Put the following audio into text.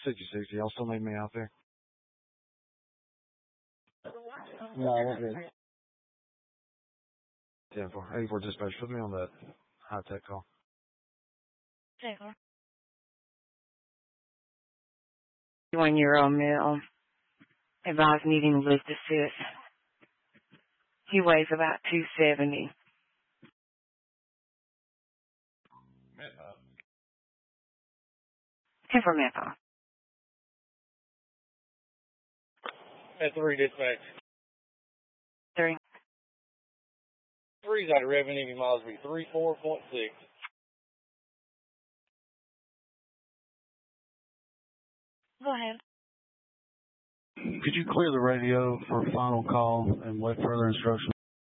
6060. Y'all still need me out there? No, I won't be. 84 dispatch. Put me on that high-tech call. Taylor. 1-year-old male. Advised needing lift assist. He weighs about 270. Metha. 10 for Metha. At 3 dispatch. 3. 3's out of revenue, miles be 34.6. Go ahead. Could you clear the radio for a final call and wait further instructions?